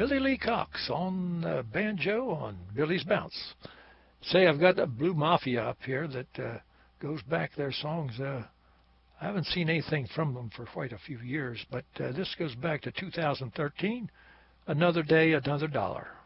Billy Lee Cox on banjo on Billy's Bounce. Say, I've got the Blue Mafia up here that goes back their songs. I haven't seen anything from them for quite a few years, but this goes back to 2013. Another Day, Another Dollar.